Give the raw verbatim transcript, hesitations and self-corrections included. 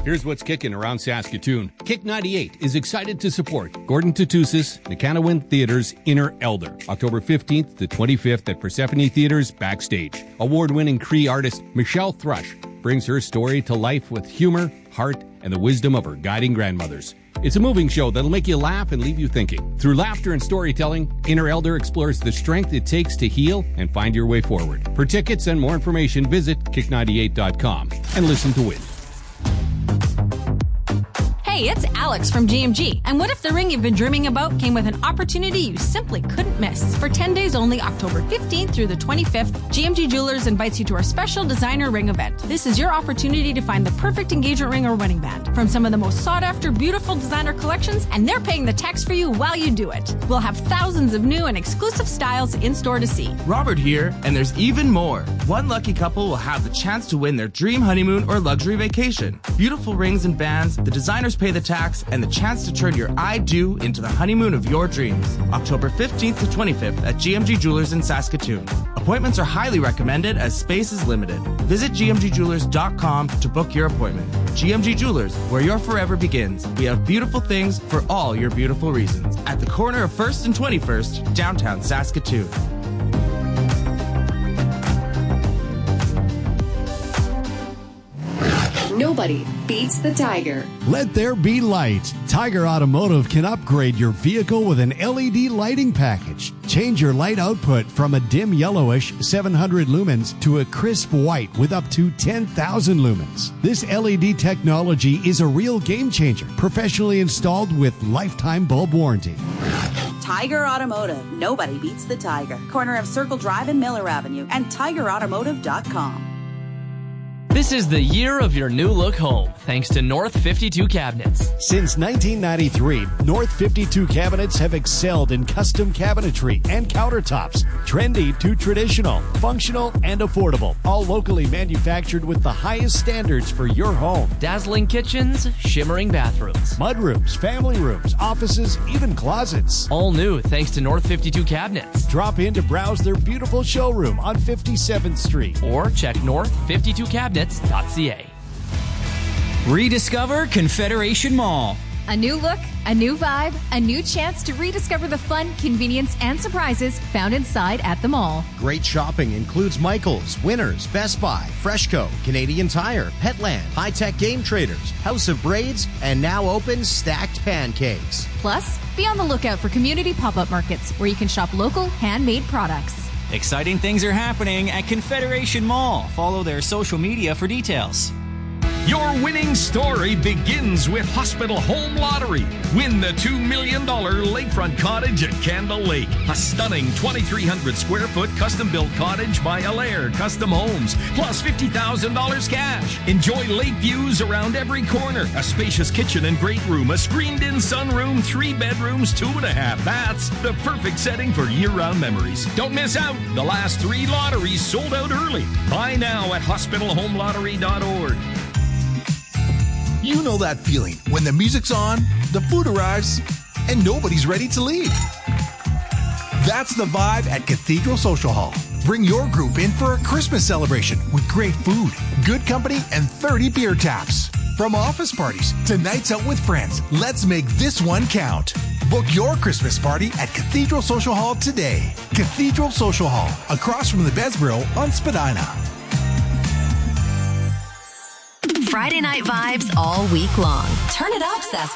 Here's what's kicking around Saskatoon. Kick ninety-eight is excited to support Gordon Tatusis Nikanowin Theatre's Inner Elder, October fifteenth to twenty-fifth at Persephone Theatre's Backstage. Award-winning Cree artist Michelle Thrush brings her story to life with humor, heart, and the wisdom of her guiding grandmothers. It's a moving show that'll make you laugh and leave you thinking. Through laughter and storytelling, Inner Elder explores the strength it takes to heal and find your way forward. For tickets and more information, visit kick ninety-eight dot com and listen to win. Hey, it's Alex from G M G. And what if the ring you've been dreaming about came with an opportunity you simply couldn't miss? For ten days only, October fifteenth through the twenty-fifth, G M G Jewelers invites you to our special designer ring event. This is your opportunity to find the perfect engagement ring or wedding band from some of the most sought-after, beautiful designer collections, and they're paying the tax for you while you do it. We'll have thousands of new and exclusive styles in store to see. Robert here, and there's even more. One lucky couple will have the chance to win their dream honeymoon or luxury vacation. Beautiful rings and bands, the designers pay the tax, and the chance to turn your I do into the honeymoon of your dreams. October fifteenth to twenty-fifth at G M G Jewelers in Saskatoon. Appointments are highly recommended as space is limited. Visit g m g jewelers dot com to book your appointment. G M G Jewelers, where your forever begins. We have beautiful things for all your beautiful reasons. At the corner of first and twenty-first, downtown Saskatoon. Nobody beats the Tiger. Let there be light. Tiger Automotive can upgrade your vehicle with an L E D lighting package. Change your light output from a dim yellowish seven hundred lumens to a crisp white with up to ten thousand lumens. This L E D technology is a real game changer, professionally installed with lifetime bulb warranty. Tiger Automotive. Nobody beats the Tiger. Corner of Circle Drive and Miller Avenue and tiger automotive dot com. This is the year of your new look home, thanks to North fifty-two Cabinets. Since nineteen ninety-three, North fifty-two Cabinets have excelled in custom cabinetry and countertops. Trendy to traditional, functional and affordable. All locally manufactured with the highest standards for your home. Dazzling kitchens, shimmering bathrooms. Mudrooms, family rooms, offices, even closets. All new thanks to North fifty-two Cabinets. Drop in to browse their beautiful showroom on fifty-seventh Street. Or check north fifty-two cabinets dot c a. Rediscover Confederation Mall. A new look, a new vibe, a new chance to rediscover the fun, convenience, and surprises found inside at the mall. Great shopping includes Michaels, Winners, Best Buy, Freshco, Canadian Tire, Petland, High Tech Game Traders, House of Braids, and now open Stacked Pancakes. Plus, be on the lookout for community pop-up markets where you can shop local, handmade products. Exciting things are happening at Confederation Mall. Follow their social media for details. Your winning story begins with Hospital Home Lottery. Win the two million dollars lakefront cottage at Candle Lake. A stunning twenty-three hundred square foot custom-built cottage by Allaire Custom Homes. Plus fifty thousand dollars cash. Enjoy lake views around every corner. A spacious kitchen and great room. A screened-in sunroom. Three bedrooms, two and a half baths. The perfect setting for year-round memories. Don't miss out. The last three lotteries sold out early. Buy now at hospital home lottery dot org. You know that feeling when the music's on, the food arrives, and nobody's ready to leave. That's the vibe at Cathedral Social Hall. Bring your group in for a Christmas celebration with great food, good company, and thirty beer taps. From office parties to nights out with friends, let's make this one count. Book your Christmas party at Cathedral Social Hall today. Cathedral Social Hall, across from the Besborough on Spadina. Friday night vibes all week long. Turn it up, Saskatoon.